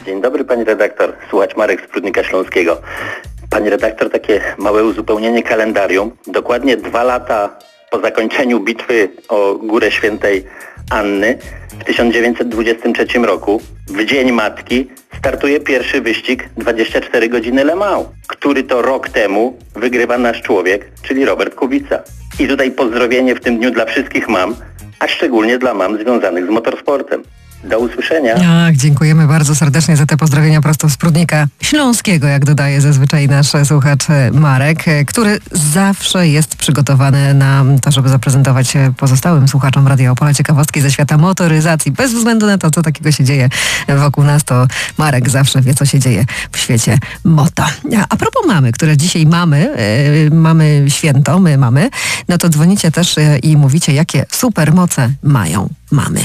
Dzień dobry, pani redaktor. Słuchacz Marek z Prudnika Śląskiego. Pani redaktor, takie małe uzupełnienie kalendarium. Dokładnie 2 lata po zakończeniu bitwy o Górę Świętej Anny w 1923 roku, w Dzień Matki, startuje pierwszy wyścig 24 godziny Le Mans, który to rok temu wygrywa nasz człowiek, czyli Robert Kubica. I tutaj pozdrowienie w tym dniu dla wszystkich mam, a szczególnie dla mam związanych z motorsportem. Do usłyszenia. Ach, dziękujemy bardzo serdecznie za te pozdrowienia prosto z Prudnika Śląskiego, jak dodaje zazwyczaj nasz słuchacz Marek, który zawsze jest przygotowany na to, żeby zaprezentować pozostałym słuchaczom Radia Opole ciekawostki ze świata motoryzacji. Bez względu na to, co takiego się dzieje wokół nas, to Marek zawsze wie, co się dzieje w świecie moto. A propos mamy, które dzisiaj mamy święto, my mamy, no to dzwonicie też i mówicie, jakie supermoce mają mamy.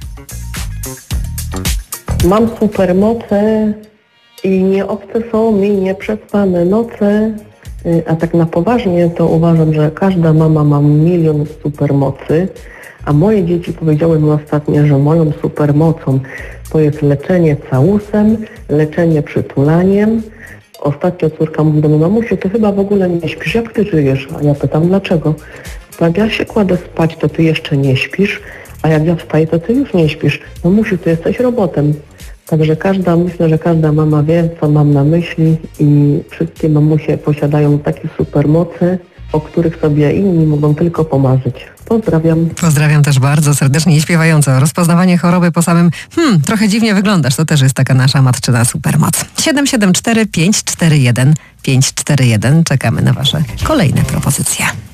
Mam supermoce i nie obce są mi nieprzespane noce, a tak na poważnie to uważam, że każda mama ma 1 milion supermocy, a moje dzieci powiedziały mi ostatnio, że moją supermocą to jest leczenie całusem, leczenie przytulaniem. Ostatnio córka mówi do mnie: mamusiu, ty chyba w ogóle nie śpisz, jak ty żyjesz? A ja pytam, dlaczego? Jak ja się kładę spać, to ty jeszcze nie śpisz, a jak ja wstaję, to ty już nie śpisz. Mamusiu, ty jesteś robotem. Także myślę, że każda mama wie, co mam na myśli i wszystkie mamusie posiadają takie supermoce, o których sobie inni mogą tylko pomarzyć. Pozdrawiam. Pozdrawiam też bardzo serdecznie i śpiewająco. Rozpoznawanie choroby po samym trochę dziwnie wyglądasz. To też jest taka nasza matczyna supermoc. 774 541 541. Czekamy na wasze kolejne propozycje.